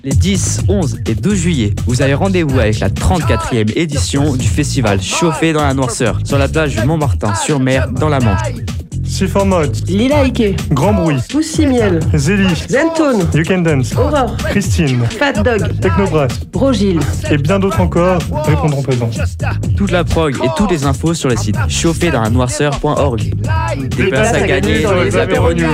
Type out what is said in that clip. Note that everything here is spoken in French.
Les 10, 11 et 12 juillet, vous avez rendez-vous avec la 34e édition du festival Chauffé dans la Noirceur, sur la plage du Montmartin-sur-Mer, dans la Manche. Chiffon Mode, Lila Ike, Grand Bruit, Pussy Miel, Zélie, Zentone, You Can Dance, Aurore, Christine, Fat Dog, Technobrass Brogil. et bien d'autres encore répondront présents. Toute la prog et toutes les infos sur le site chauffédanslanoirceur.org. Des places à gagner dans les apéros.